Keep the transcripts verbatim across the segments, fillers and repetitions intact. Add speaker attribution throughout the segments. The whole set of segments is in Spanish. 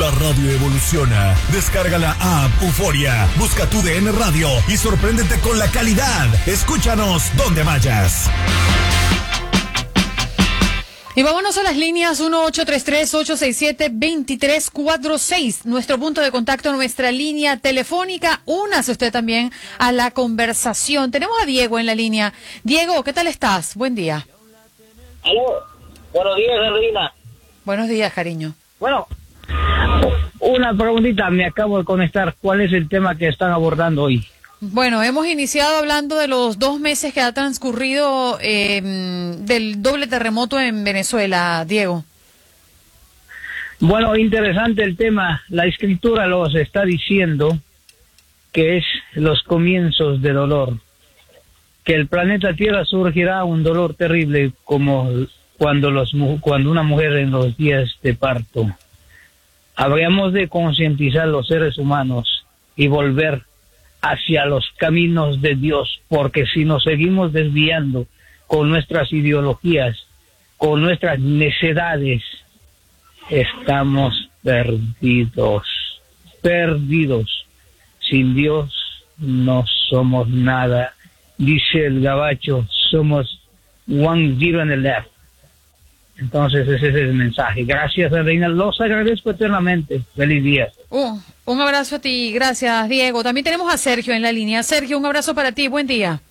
Speaker 1: La radio evoluciona. Descarga la app Euforia, busca tu D N Radio y sorpréndete con la calidad. Escúchanos donde vayas.
Speaker 2: Y vámonos a las líneas uno ocho tres tres, ocho seis siete, dos tres cuatro seis, nuestro punto de contacto, nuestra línea telefónica. Únase usted también a la conversación. Tenemos a Diego en la línea. Diego, ¿qué tal estás? Buen día.
Speaker 3: Aló, buenos días, Reina.
Speaker 2: Buenos días, cariño.
Speaker 3: Bueno, una preguntita, me acabo de conectar. ¿Cuál es el tema que están abordando hoy?
Speaker 2: Bueno, hemos iniciado hablando de los dos meses que ha transcurrido eh, del doble terremoto en Venezuela, Diego.
Speaker 3: Bueno, interesante el tema. La escritura los está diciendo que es los comienzos de dolor. Que el planeta Tierra surgirá un dolor terrible como cuando, los, cuando una mujer en los días de parto. Habríamos de concientizar los seres humanos y volver hacia los caminos de Dios, porque si nos seguimos desviando con nuestras ideologías, con nuestras necedades, estamos perdidos, perdidos. Sin Dios no somos nada. Dice el gabacho, somos one zero in the left. Entonces ese es el mensaje. Gracias, Reina. Los agradezco eternamente. Feliz día.
Speaker 2: Uh, un abrazo a ti. Gracias, Diego. También tenemos a Sergio en la línea. Sergio, un abrazo para ti. Buen día.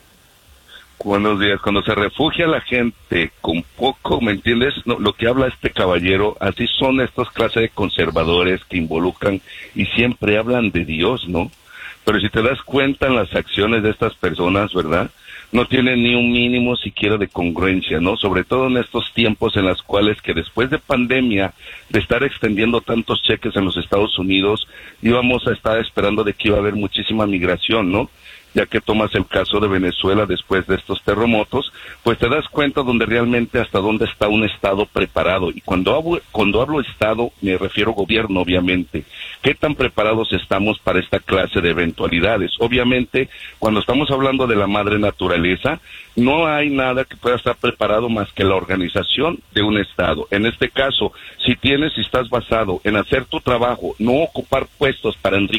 Speaker 4: Buenos días. Cuando se refugia la gente con poco, ¿me entiendes? No, lo que habla este caballero, así son estos clases de conservadores que involucran y siempre hablan de Dios, ¿no? Pero si te das cuenta en las acciones de estas personas, ¿verdad?, no tienen ni un mínimo siquiera de congruencia, ¿no? Sobre todo en estos tiempos en los cuales que después de pandemia, de estar extendiendo tantos cheques en los Estados Unidos, íbamos a estar esperando de que iba a haber muchísima migración, ¿no? Ya que tomas el caso de Venezuela después de estos terremotos, pues te das cuenta donde realmente hasta dónde está un Estado preparado. Y cuando hablo, cuando hablo Estado, me refiero gobierno, obviamente. ¿Qué tan preparados estamos para esta clase de eventualidades? Obviamente, cuando estamos hablando de la madre naturaleza, no hay nada que pueda estar preparado más que la organización de un Estado. En este caso, si tienes y estás basado en hacer tu trabajo, no ocupar puestos para enriquecer,